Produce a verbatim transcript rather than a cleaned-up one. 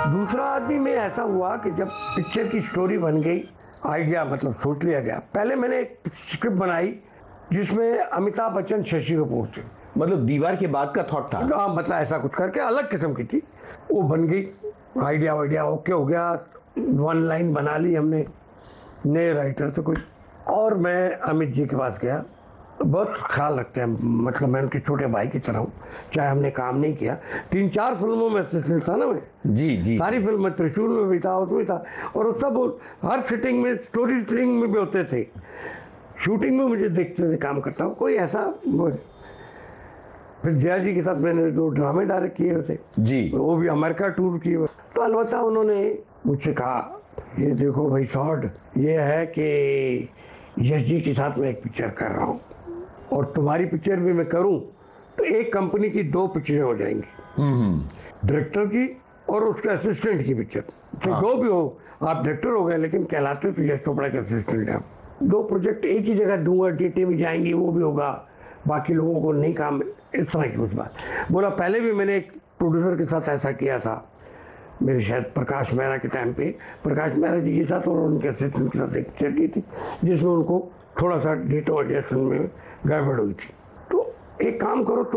दूसरा आदमी में ऐसा हुआ कि जब पिक्चर की स्टोरी बन गई, आइडिया मतलब सोच लिया गया। पहले मैंने एक स्क्रिप्ट बनाई जिसमें अमिताभ बच्चन, शशि कपूर थे। मतलब दीवार के बाद का थॉट था। हाँ, मतलब ऐसा कुछ करके अलग किस्म की थी। वो बन गई, आइडिया वाइडिया ओके हो गया, वन लाइन बना ली हमने नए राइटर से कोई। और मैं अमित जी के पास गया, बहुत ख्याल रखते हैं, मतलब मैं उनके छोटे भाई की तरह हूँ, चाहे हमने काम नहीं किया। तीन चार फिल्मों में असिस्टेंट था ना मैं। जी जी सारी फिल्म में, त्रिशूल में भी था, उसमें था, और वो सब हर सिटिंग में, स्टोरी टेलिंग में भी होते थे, शूटिंग में मुझे देखते थे काम करता हूँ, कोई ऐसा। फिर जया जी के साथ मैंने दो ड्रामे डायरेक्ट किए थे जी, वो भी अमेरिका टूर किए। तो अलबत्ता उन्होंने मुझसे कहा, ये देखो भाई शॉर्ट, ये है कि यश जी के साथ मैं एक पिक्चर कर रहा हूँ, और तुम्हारी पिक्चर भी मैं करूँ तो एक कंपनी की दो पिक्चरें हो जाएंगी, डायरेक्टर की और उसके असिस्टेंट की पिक्चर। तो हाँ। जो भी हो, आप डायरेक्टर हो गए लेकिन कहलाते तो यश चोपड़ा के असिस्टेंट हैं। दो प्रोजेक्ट एक ही जगह दूंगा, टीटी में जाएंगी, वो भी होगा, बाकी लोगों को नहीं काम, इस तरह की कुछ बात बोला। पहले भी मैंने एक प्रोड्यूसर के साथ ऐसा किया था, मेरे शायद प्रकाश मेहरा के टाइम पे, प्रकाश मेहरा जी के साथ और उनके असिस्टेंट के साथ एक पिक्चर की थी जिसमें उनको थोड़ा सा डेटा एडजस्टमेंट में गड़बड़ हुई थी। तो एक काम करो,